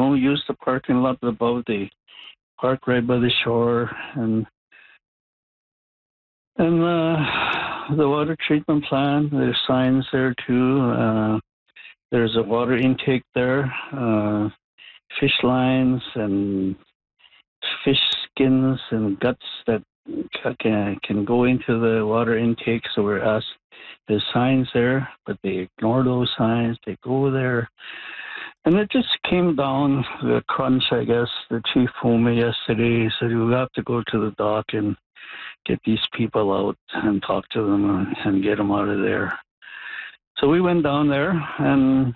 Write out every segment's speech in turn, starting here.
use the parking lot above. They park right by the shore, and the water treatment plant. There's signs there too. There's a water intake there, fish lines and fish skins and guts that can go into the water intake. So we're asked, there's signs there, but they ignore those signs. They go there. And it just came down the crunch, I guess. The chief told me yesterday, he said, you have to go to the dock and get these people out and talk to them and get them out of there. So we went down there, and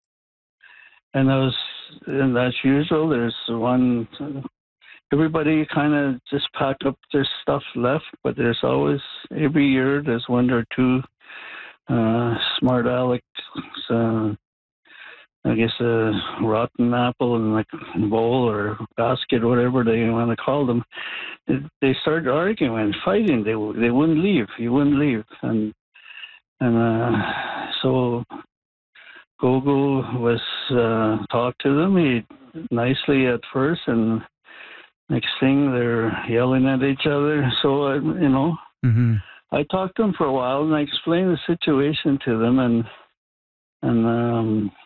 as usual, there's one. Everybody kind of just packed up their stuff, left, but there's always, every year, there's one or two smart alecks. I guess a rotten apple in like a bowl or basket, whatever they want to call them. They started arguing, fighting. They wouldn't leave. He wouldn't leave, and so Gogo was talked to them. He nicely at first, and next thing they're yelling at each other. So Mm-hmm. I talked to them for a while, and I explained the situation to them, and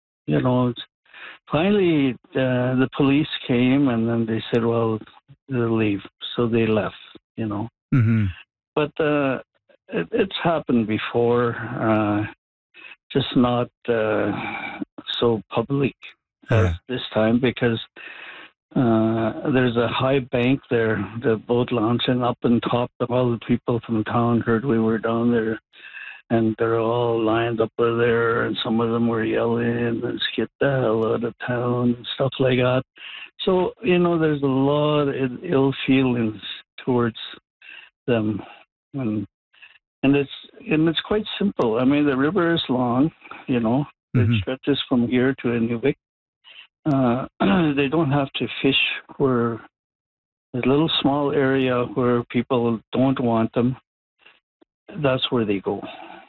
finally the police came, and then they said, well, they'll leave. So they left, Mm-hmm. But it's happened before, just not so public as this time, because there's a high bank there, the boat launch, and up on top of all the people from town heard we were down there, and they're all lined up there, and some of them were yelling, let's get the hell out of town, and stuff like that. So, there's a lot of ill feelings towards them. And it's quite simple. I mean, the river is long, It stretches from here to Inuvik. They don't have to fish where a little small area where people don't want them. That's where they go.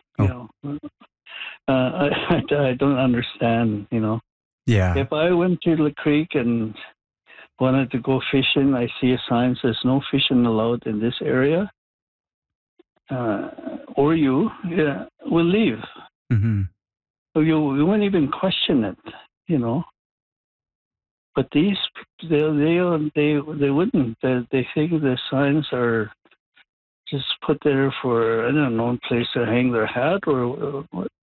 I don't understand. Yeah. If I went to the creek and wanted to go fishing, I see a sign that says no fishing allowed in this area. Or will leave. Mm-hmm. So you wouldn't even question it, But these, they wouldn't. They think the signs are just put there for, I don't know, a place to hang their hat or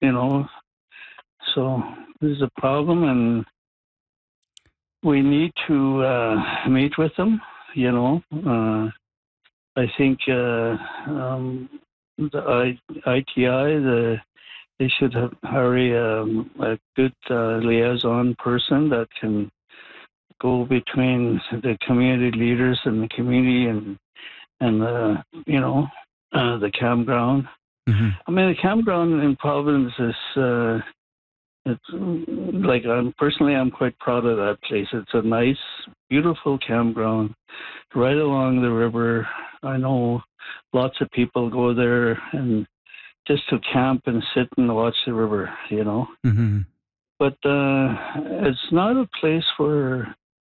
So this is a problem, and we need to meet with them, I think the ITI, they should hire a good liaison person that can go between the community leaders and the community and the campground. Mm-hmm. I mean, the campground in Providence is it's like I'm quite proud of that place. It's a nice, beautiful campground right along the river. I know lots of people go there and just to camp and sit and watch the river, Mm-hmm. But it's not a place where,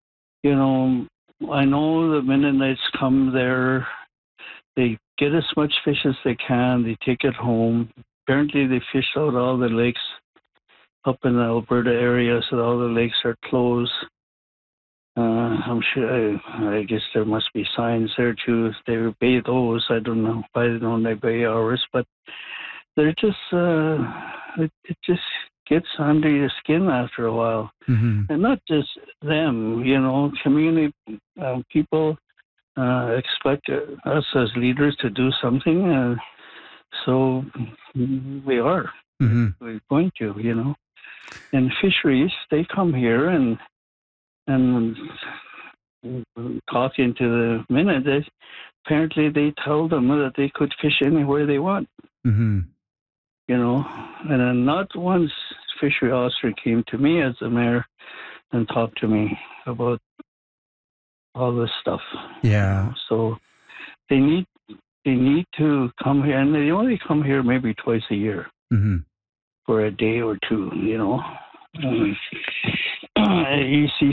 I know the Mennonites come there. They get as much fish as they can. They take it home. Apparently, they fish out all the lakes up in the Alberta area, so all the lakes are closed. I'm sure, I guess there must be signs there too. If they obey those, I don't know. I don't know if they obey ours, but they're just, it just gets under your skin after a while. Mm-hmm. And not just them, community people expect us as leaders to do something. So we are. Mm-hmm. We're going to, And fisheries, they come here and talking to the Mennonites, apparently they told them that they could fish anywhere they want. Mm-hmm. And then not once fishery officer came to me as the mayor and talked to me about all this stuff. Yeah. So they need to come here, and they only come here maybe twice a year. Mm-hmm. For a day or two, You see